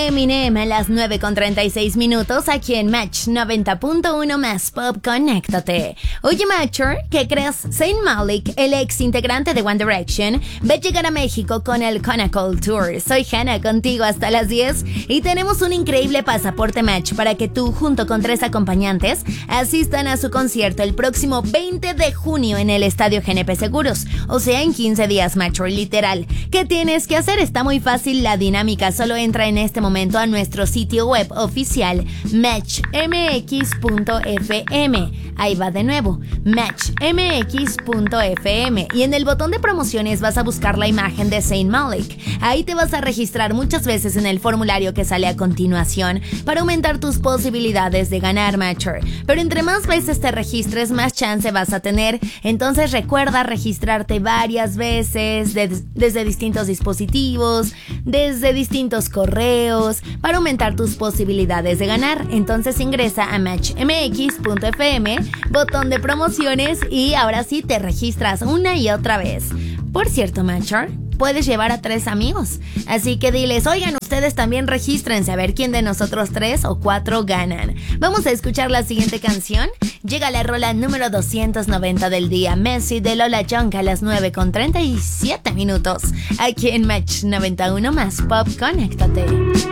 Eminem a las 9:36 aquí en Match 90.1 más Pop. Conéctate. Oye, Matcher, ¿qué crees? Zayn Malik, el ex integrante de One Direction, va a llegar a México con el Canacol Tour. Soy Hannah, contigo hasta las 10 y tenemos un increíble pasaporte Match para que tú, junto con 3 acompañantes, asistan a su concierto el próximo 20 de junio en el Estadio GNP Seguros, o sea, en 15 días, Matcher, literal. ¿Qué tienes que hacer? Está muy fácil la dinámica, solo entra en este momento a nuestro sitio web oficial matchmx.fm. Ahí va de nuevo, matchmx.fm, y en el botón de promociones vas a buscar la imagen de Zayn Malik. Ahí te vas a registrar muchas veces en el formulario que sale a continuación para aumentar tus posibilidades de ganar, Matcher. Pero entre más veces te registres, más chance vas a tener. Entonces recuerda registrarte varias veces desde distintos dispositivos, desde distintos correos, para aumentar tus posibilidades de ganar. Entonces ingresa a matchmx.fm, botón de promociones, y ahora sí te registras una y otra vez. Por cierto, Matcher, puedes llevar a 3 amigos, así que diles, oigan, ustedes también regístrense a ver quién de nosotros 3 o 4 ganan. Vamos a escuchar la siguiente canción. Llega la rola número 290 del día, Messi de Lola Young, a las 9:37 aquí en Match 91 más Pop. Conéctate.